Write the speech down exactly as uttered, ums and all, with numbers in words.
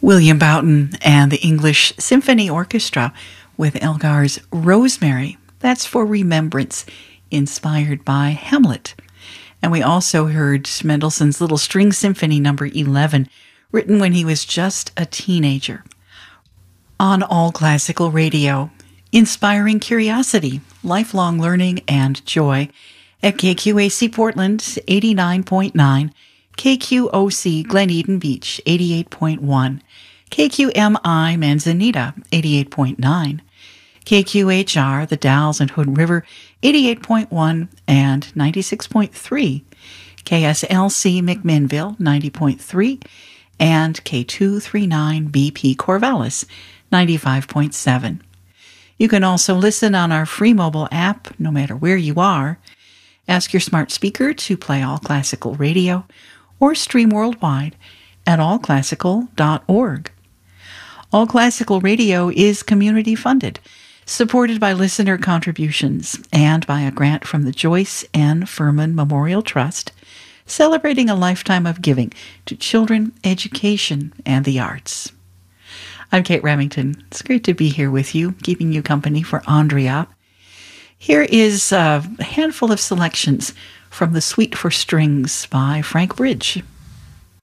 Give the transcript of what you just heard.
William Boughton and the English Symphony Orchestra with Elgar's Rosemary. That's for remembrance, inspired by Hamlet. And we also heard Mendelssohn's Little String Symphony number eleven, written when he was just a teenager. On All Classical Radio, inspiring curiosity, lifelong learning, and joy at K Q A C Portland, eighty-nine point nine, K Q O C Glen Eden Beach, eighty-eight point one, K Q M I Manzanita, eighty-eight point nine, K Q H R, The Dalles and Hood River, eighty-eight point one and ninety-six point three, K S L C McMinnville, ninety point three, and K two thirty-nine B P Corvallis, ninety-five point seven. You can also listen on our free mobile app, no matter where you are. Ask your smart speaker to play All Classical Radio, or stream worldwide at all classical dot org. All Classical Radio is community-funded, supported by listener contributions, and by a grant from the Joyce N. Furman Memorial Trust, celebrating a lifetime of giving to children, education, and the arts. I'm Kate Remington. It's great to be here with you, keeping you company for Andrea. Here is a handful of selections from the Suite for Strings by Frank Bridge.